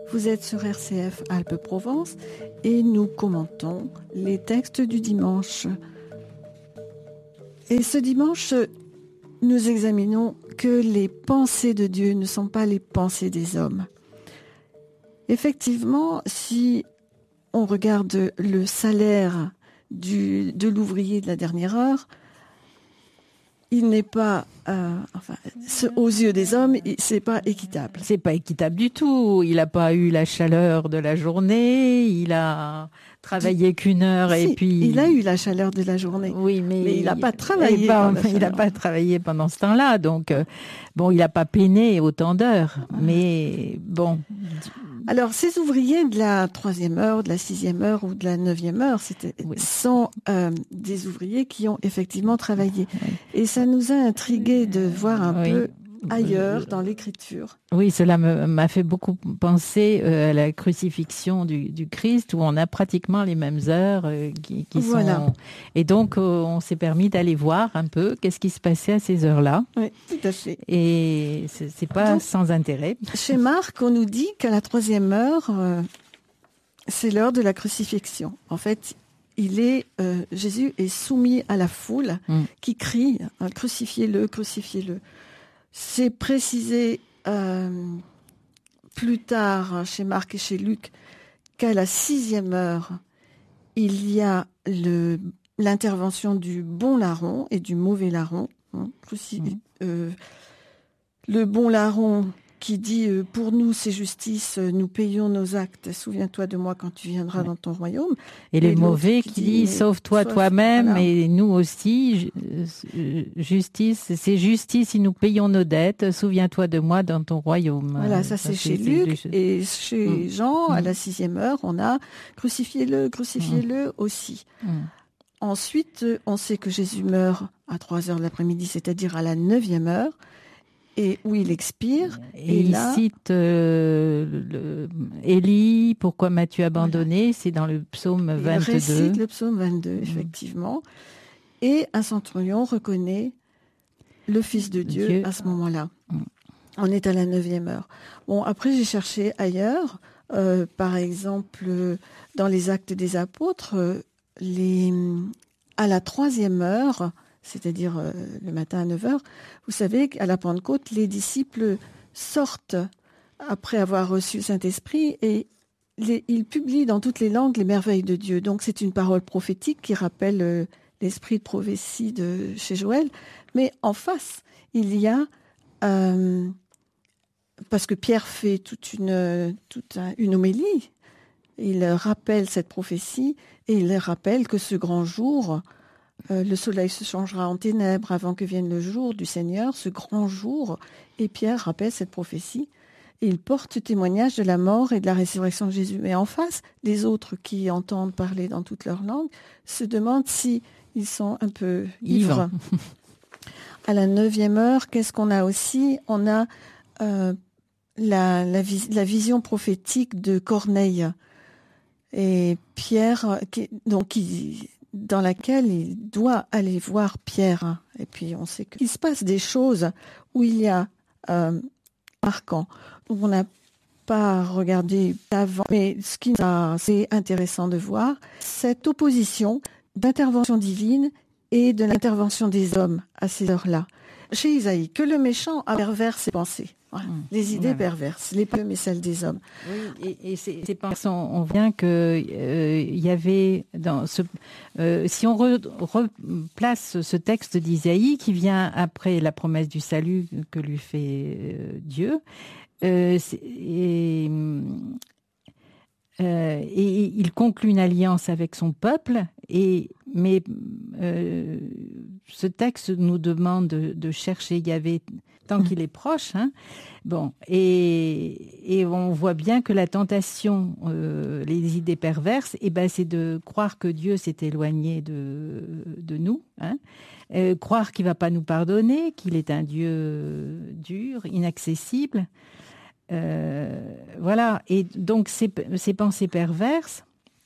Vous êtes sur RCF Alpes-Provence et nous commentons les textes du dimanche. Et ce dimanche, nous examinons que les pensées de Dieu ne sont pas les pensées des hommes. Effectivement, si on regarde le salaire de l'ouvrier de la dernière heure, il n'est pas, aux yeux des hommes, c'est pas équitable. C'est pas équitable du tout. Il n'a pas eu la chaleur de la journée. Il a travaillé qu'une heure et puis. Il a eu la chaleur de la journée. Oui, mais il n'a pas travaillé. Il n'a pas travaillé pendant ce temps-là. Donc, il n'a pas peiné autant d'heures. Mais bon. Alors, ces ouvriers de la 3e heure, de la 6e heure ou de la 9e heure, sont des ouvriers qui ont effectivement travaillé. Oui. Et ça nous a intrigués de voir un peu ailleurs dans l'écriture. Oui, cela m'a fait beaucoup penser à la crucifixion du Christ, où on a pratiquement les mêmes heures qui sont... Et donc, on s'est permis d'aller voir un peu qu'est-ce qui se passait à ces heures-là. Oui, tout à fait. Et c'est pas donc, sans intérêt. Chez Marc, on nous dit qu'à la 3e heure, c'est l'heure de la crucifixion. En fait, Jésus est soumis à la foule qui crie « Crucifiez-le, crucifiez-le ». C'est précisé plus tard chez Marc et chez Luc qu'à la 6e heure, il y a l'intervention du bon larron et du mauvais larron. Le bon larron qui dit « Pour nous, c'est justice, nous payons nos actes, souviens-toi de moi quand tu viendras dans ton royaume ». Et le mauvais qui dit « Sauve-toi toi-même voilà. Et nous aussi, justice, c'est justice si nous payons nos dettes, souviens-toi de moi dans ton royaume ». Voilà, ça c'est chez Luc et chez Jean, à la 6e heure, on a « Crucifiez-le, crucifiez-le » aussi. Ensuite, on sait que Jésus meurt à 3 heures de l'après-midi, c'est-à-dire à la 9e heure, et où il expire. Et il cite Élie, pourquoi m'as-tu abandonné ? Voilà. C'est dans le psaume 22. Il récite le psaume 22, effectivement. Et un centurion reconnaît le Fils de Dieu à ce moment-là. On est à la 9e heure. Bon, après, j'ai cherché ailleurs. Par exemple, dans les Actes des Apôtres, à la 3e heure, c'est-à-dire le matin à 9h, vous savez qu'à la Pentecôte, les disciples sortent après avoir reçu le Saint-Esprit et ils publient dans toutes les langues les merveilles de Dieu. Donc c'est une parole prophétique qui rappelle l'esprit de prophétie de chez Joël. Mais en face, il y a... parce que Pierre fait toute une homélie, il rappelle cette prophétie et il rappelle que ce grand jour... le soleil se changera en ténèbres avant que vienne le jour du Seigneur, ce grand jour. Et Pierre rappelle cette prophétie. Et il porte témoignage de la mort et de la résurrection de Jésus. Mais en face, les autres qui entendent parler dans toutes leurs langues se demandent si ils sont un peu ivres. À la 9e heure, qu'est-ce qu'on a aussi ? On a la vision prophétique de Corneille. Et Pierre, dans laquelle il doit aller voir Pierre. Et puis on sait qu'il se passe des choses où il y a marquant. On n'a pas regardé avant, mais c'est intéressant de voir cette opposition d'intervention divine et de l'intervention des hommes à ces heures-là. Chez Isaïe, que le méchant a pervers ses pensées. Voilà. Les idées perverses, les pas mais celles des hommes. Oui, et c'est parce qu'on vient que il y avait dans ce si on replace ce texte d'Isaïe qui vient après la promesse du salut que lui fait Dieu, et il conclut une alliance avec son peuple. Mais ce texte nous demande de chercher Yahvé tant qu'il est proche. Hein. Bon, et on voit bien que la tentation, les idées perverses, c'est de croire que Dieu s'est éloigné de nous. Hein. Croire qu'il ne va pas nous pardonner, qu'il est un Dieu dur, inaccessible. Voilà, et donc ces pensées perverses,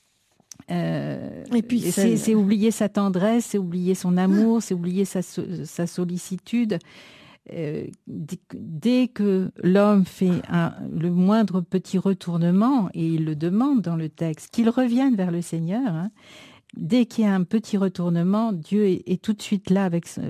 et puis c'est oublier sa tendresse, c'est oublier son amour, c'est oublier sa sollicitude. dès que l'homme fait le moindre petit retournement, et il le demande dans le texte, qu'il revienne vers le Seigneur, hein, dès qu'il y a un petit retournement, Dieu est tout de suite là avec